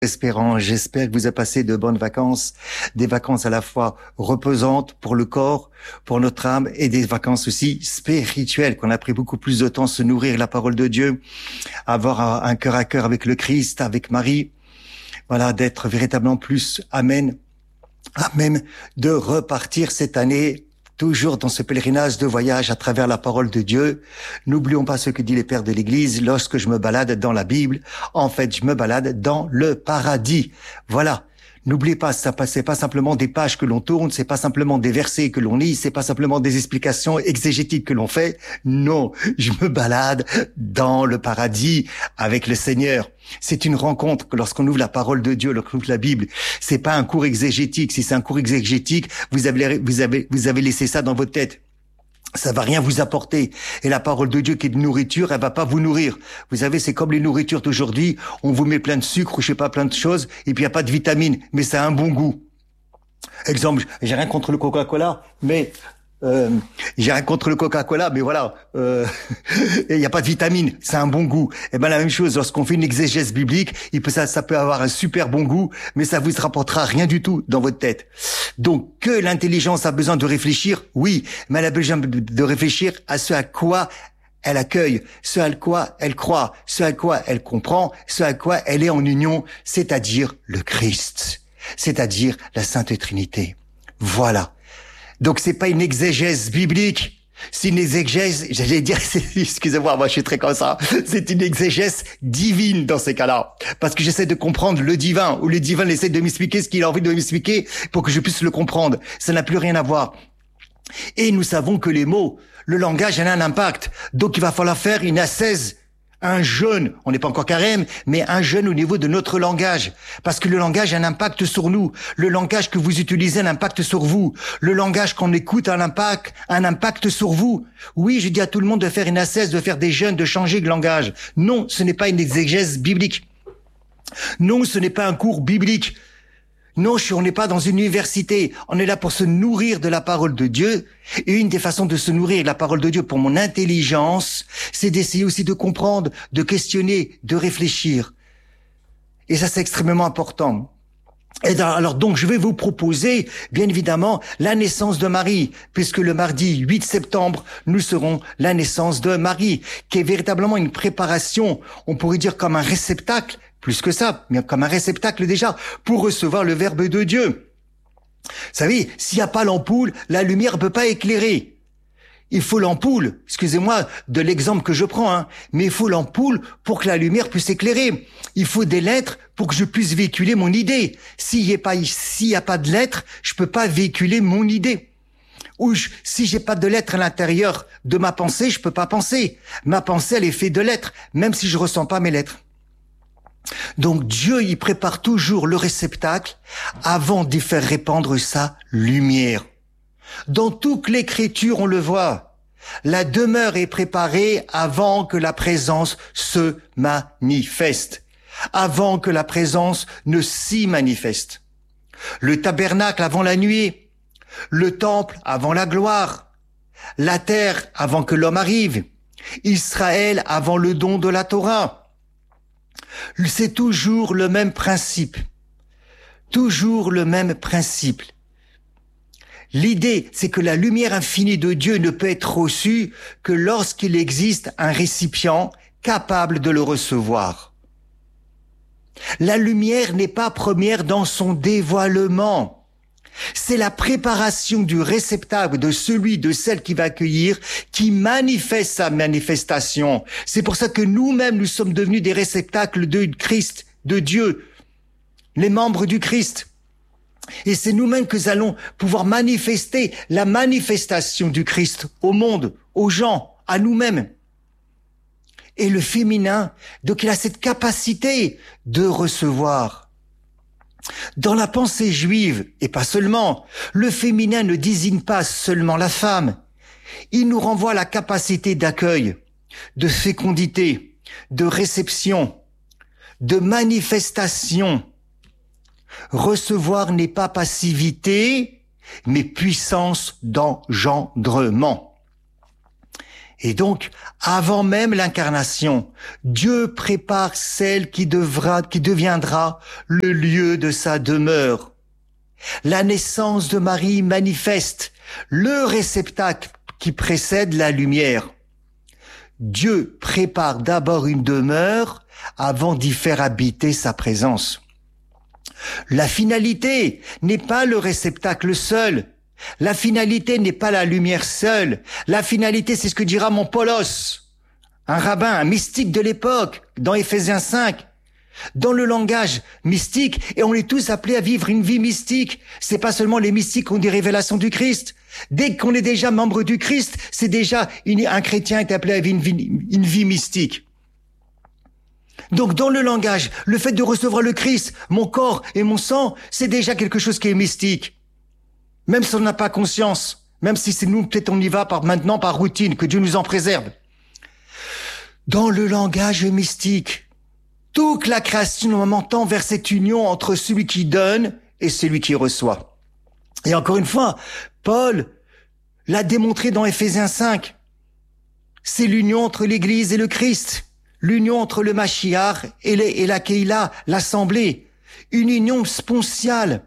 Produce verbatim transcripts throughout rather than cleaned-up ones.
Espérant, j'espère que vous avez passé de bonnes vacances, des vacances à la fois reposantes pour le corps, pour notre âme, et des vacances aussi spirituelles, qu'on a pris beaucoup plus de temps à se nourrir la parole de Dieu, avoir un cœur à cœur avec le Christ, avec Marie, voilà, d'être véritablement plus amen, amen, de repartir cette année toujours dans ce pèlerinage de voyage à travers la parole de Dieu. N'oublions pas ce que dit les pères de l'Église. Lorsque je me balade dans la Bible, en fait, je me balade dans le paradis. Voilà. N'oubliez pas, ça c'est pas simplement des pages que l'on tourne, c'est pas simplement des versets que l'on lit, c'est pas simplement des explications exégétiques que l'on fait. Non, je me balade dans le paradis avec le Seigneur. C'est une rencontre que lorsqu'on ouvre la parole de Dieu, lorsqu'on ouvre la Bible, c'est pas un cours exégétique. Si c'est un cours exégétique, vous avez, vous avez, vous avez laissé ça dans votre tête. Ça va rien vous apporter. Et la parole de Dieu qui est de nourriture, elle va pas vous nourrir. Vous savez, c'est comme les nourritures d'aujourd'hui. On vous met plein de sucre ou je sais pas, plein de choses, et puis il y a pas de vitamines, mais ça a un bon goût. Exemple, j'ai rien contre le Coca-Cola, mais euh, j'ai rien contre le Coca-Cola, mais voilà, euh, il y a pas de vitamines, c'est un bon goût. Et ben la même chose, lorsqu'on fait une exégèse biblique, il peut ça, ça peut avoir un super bon goût, mais ça vous rapportera rien du tout dans votre tête. Donc que l'intelligence a besoin de réfléchir, oui, mais elle a besoin de réfléchir à ce à quoi elle accueille, ce à quoi elle croit, ce à quoi elle comprend, ce à quoi elle est en union, c'est-à-dire le Christ, c'est-à-dire la Sainte Trinité. Voilà. Donc c'est pas une exégèse biblique, c'est une exégèse, j'allais dire, excusez-moi, moi je suis très comme ça, c'est une exégèse divine dans ces cas-là. Parce que j'essaie de comprendre le divin, ou le divin essaie de m'expliquer ce qu'il a envie de m'expliquer pour que je puisse le comprendre. Ça n'a plus rien à voir. Et nous savons que les mots, le langage a un impact. Donc il va falloir faire une ascèse, un jeûne, on n'est pas encore carême, mais un jeûne au niveau de notre langage. Parce que le langage a un impact sur nous. Le langage que vous utilisez a un impact sur vous. Le langage qu'on écoute a un impact, un impact sur vous. Oui, je dis à tout le monde de faire une ascèse, de faire des jeûnes, de changer de langage. Non, ce n'est pas une exégèse biblique. Non, ce n'est pas un cours biblique. Non, on n'est pas dans une université. On est là pour se nourrir de la parole de Dieu. Et une des façons de se nourrir de la parole de Dieu pour mon intelligence, c'est d'essayer aussi de comprendre, de questionner, de réfléchir. Et ça, c'est extrêmement important. Et dans, alors donc, je vais vous proposer, bien évidemment, la naissance de Marie, puisque le mardi huit septembre, nous serons la naissance de Marie, qui est véritablement une préparation, on pourrait dire comme un réceptacle, plus que ça, mais comme un réceptacle déjà, pour recevoir le Verbe de Dieu. Vous savez, s'il n'y a pas l'ampoule, la lumière ne peut pas éclairer. Il faut l'ampoule, excusez-moi de l'exemple que je prends, hein, mais il faut l'ampoule pour que la lumière puisse éclairer. Il faut des lettres pour que je puisse véhiculer mon idée. S'il n'y a pas, s'il n'y a pas de lettres, je peux pas véhiculer mon idée. Ou je, si j'ai pas de lettres à l'intérieur de ma pensée, je peux pas penser. Ma pensée, elle est faite de lettres, même si je ressens pas mes lettres. Donc Dieu, il prépare toujours le réceptacle avant d'y faire répandre sa lumière. Dans toute l'écriture, on le voit. La demeure est préparée avant que la présence se manifeste, avant que la présence ne s'y manifeste. Le tabernacle avant la nuée, le temple avant la gloire, la terre avant que l'homme arrive, Israël avant le don de la Torah. C'est toujours le même principe. Toujours le même principe. L'idée, c'est que la lumière infinie de Dieu ne peut être reçue que lorsqu'il existe un récipient capable de le recevoir. La lumière n'est pas première dans son dévoilement. C'est la préparation du réceptacle, de celui, de celle qui va accueillir, qui manifeste sa manifestation. C'est pour ça que nous-mêmes, nous sommes devenus des réceptacles de Christ, de Dieu, les membres du Christ. Et c'est nous-mêmes que nous allons pouvoir manifester la manifestation du Christ au monde, aux gens, à nous-mêmes. Et le féminin, donc il a cette capacité de recevoir. Dans la pensée juive, et pas seulement, le féminin ne désigne pas seulement la femme. Il nous renvoie à la capacité d'accueil, de fécondité, de réception, de manifestation. Recevoir n'est pas passivité, mais puissance d'engendrement. Et donc, avant même l'incarnation, Dieu prépare celle qui devra, qui deviendra le lieu de sa demeure. La naissance de Marie manifeste le réceptacle qui précède la lumière. Dieu prépare d'abord une demeure avant d'y faire habiter sa présence. La finalité n'est pas le réceptacle seul. La finalité n'est pas la lumière seule. La finalité, c'est ce que dira mon Paulos, un rabbin, un mystique de l'époque, dans Éphésiens cinq. Dans le langage mystique, et on est tous appelés à vivre une vie mystique. C'est pas seulement les mystiques qui ont des révélations du Christ. Dès qu'on est déjà membre du Christ, c'est déjà une, un chrétien est appelé à vivre une vie, une vie mystique. Donc dans le langage, le fait de recevoir le Christ, mon corps et mon sang, c'est déjà quelque chose qui est mystique. Même si on n'a pas conscience, même si c'est nous, peut-être on y va par maintenant par routine, que Dieu nous en préserve. Dans le langage mystique, toute la création normalement tend vers cette union entre celui qui donne et celui qui reçoit. Et encore une fois, Paul l'a démontré dans Éphésiens cinq. C'est l'union entre l'Église et le Christ, l'union entre le Mashiach et, les, et la Keïla, l'Assemblée, une union spontiale.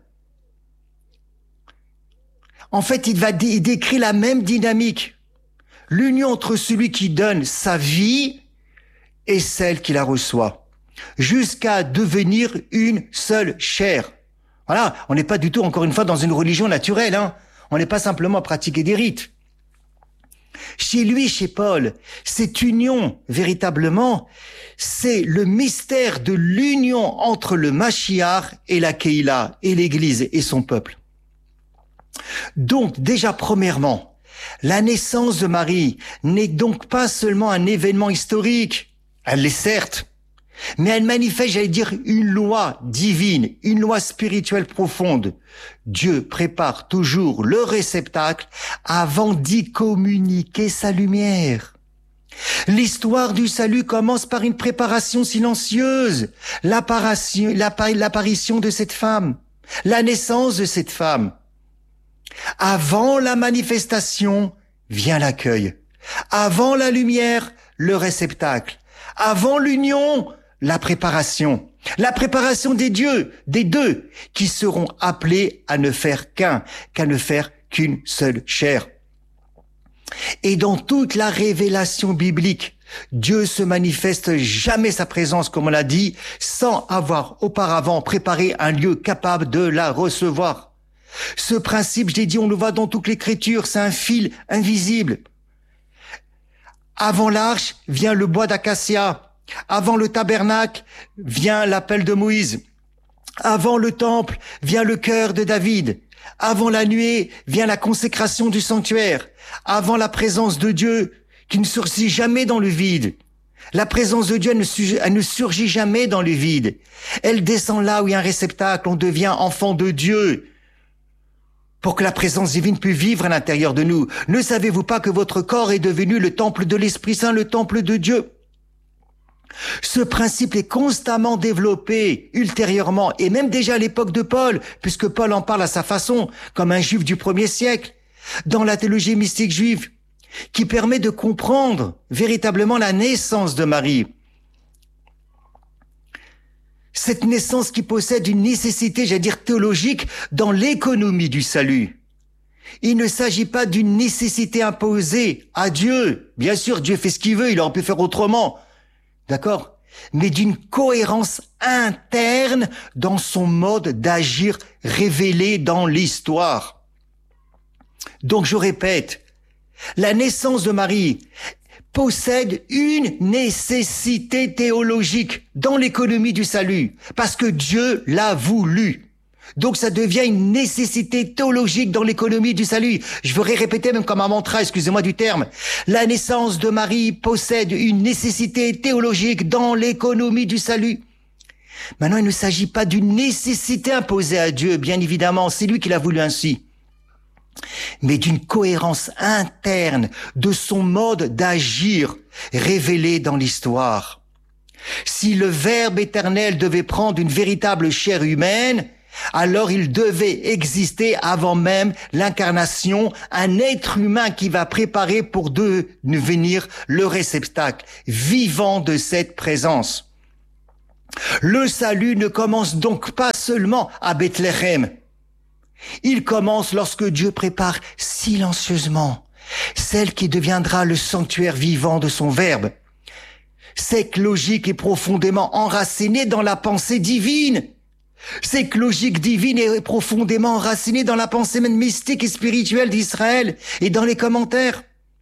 En fait, il va dé- il décrit la même dynamique. L'union entre celui qui donne sa vie et celle qui la reçoit, jusqu'à devenir une seule chair. Voilà, on n'est pas du tout, encore une fois, dans une religion naturelle, hein. On n'est pas simplement à pratiquer des rites. Chez lui, chez Paul, cette union, véritablement, c'est le mystère de l'union entre le Mashiach et la Keïla, et l'Église et son peuple. Donc, déjà, premièrement, la naissance de Marie n'est donc pas seulement un événement historique. Elle l'est certes, mais elle manifeste, j'allais dire, une loi divine, une loi spirituelle profonde. Dieu prépare toujours le réceptacle avant d'y communiquer sa lumière. L'histoire du salut commence par une préparation silencieuse, l'apparition, l'apparition de cette femme, la naissance de cette femme. Avant la manifestation vient l'accueil. Avant la lumière, le réceptacle. Avant l'union, la préparation. La préparation des dieux, des deux, qui seront appelés à ne faire qu'un, qu'à ne faire qu'une seule chair. Et dans toute la révélation biblique, Dieu se manifeste jamais sa présence, comme on l'a dit, sans avoir auparavant préparé un lieu capable de la recevoir. Ce principe, je l'ai dit, on le voit dans toute l'écriture, c'est un fil invisible. Avant l'arche vient le bois d'acacia. Avant le tabernacle vient l'appel de Moïse. Avant le temple vient le cœur de David. Avant la nuée vient la consécration du sanctuaire. Avant la présence de Dieu qui ne surgit jamais dans le vide. La présence de Dieu elle ne, elle ne surgit jamais dans le vide. Elle descend là où il y a un réceptacle, on devient enfant de Dieu. Pour que la présence divine puisse vivre à l'intérieur de nous. Ne savez-vous pas que votre corps est devenu le temple de l'Esprit Saint, le temple de Dieu? Ce principe est constamment développé ultérieurement, et même déjà à l'époque de Paul, puisque Paul en parle à sa façon, comme un juif du premier siècle, dans la théologie mystique juive, qui permet de comprendre véritablement la naissance de Marie. Cette naissance qui possède une nécessité, j'allais dire théologique, dans l'économie du salut. Il ne s'agit pas d'une nécessité imposée à Dieu. Bien sûr, Dieu fait ce qu'il veut, il aurait pu faire autrement. D'accord? Mais d'une cohérence interne dans son mode d'agir révélé dans l'histoire. Donc, je répète, la naissance de Marie possède une nécessité théologique dans l'économie du salut, parce que Dieu l'a voulu. Donc ça devient une nécessité théologique dans l'économie du salut. Je voudrais répéter même comme un mantra, excusez-moi du terme. La naissance de Marie possède une nécessité théologique dans l'économie du salut. Maintenant, il ne s'agit pas d'une nécessité imposée à Dieu, bien évidemment, c'est lui qui l'a voulu ainsi, mais d'une cohérence interne de son mode d'agir révélé dans l'histoire. Si le Verbe éternel devait prendre une véritable chair humaine, Alors il devait exister avant même l'incarnation, un être humain qui va préparer pour devenir le réceptacle vivant de cette présence. Le salut ne commence donc pas seulement à Bethléem. Il commence lorsque Dieu prépare silencieusement celle qui deviendra le sanctuaire vivant de son Verbe. Cette logique est profondément enracinée dans la pensée divine. Cette logique divine est profondément enracinée dans la pensée même mystique et spirituelle d'Israël et dans les commentaires.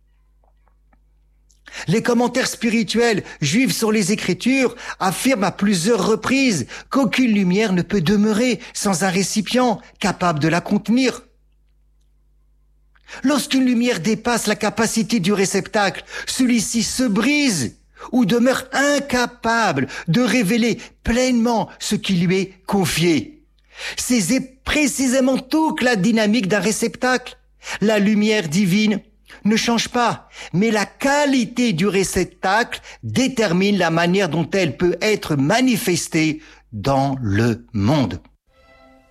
Les commentaires spirituels juifs sur les Écritures affirment à plusieurs reprises qu'aucune lumière ne peut demeurer sans un récipient capable de la contenir. Lorsqu'une lumière dépasse la capacité du réceptacle, celui-ci se brise ou demeure incapable de révéler pleinement ce qui lui est confié. C'est précisément toute la dynamique d'un réceptacle. La lumière divine ne change pas, mais la qualité du réceptacle détermine la manière dont elle peut être manifestée dans le monde.